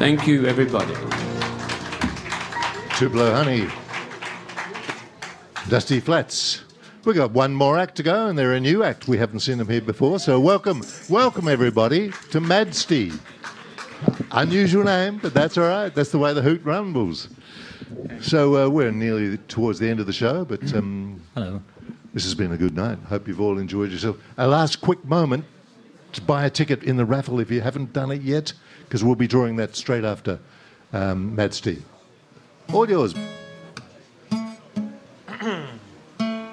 Thank you, everybody. Tupelo Honey. Dusty Flats. We've got one more act to go, and they're a new act. We haven't seen them here before, so welcome everybody to Madsty. Unusual name, but that's all right. That's the way the hoot rumbles. So we're nearly towards the end of the show, but Hello. This has been a good night. Hope you've all enjoyed yourself. A last quick moment to buy a ticket in the raffle if you haven't done it yet, because we'll be drawing that straight after Madsty. All yours.